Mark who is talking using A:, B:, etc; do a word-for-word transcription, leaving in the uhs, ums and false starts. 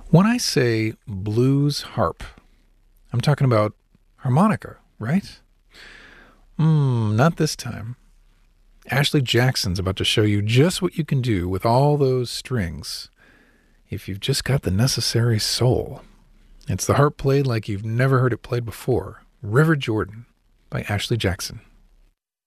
A: When I say blues harp, I'm talking about harmonica, right? Hmm, not this time. Ashley Jackson's about to show you just what you can do with all those strings if you've just got the necessary soul. It's the harp played like you've never heard it played before. River Jordan by Ashley Jackson.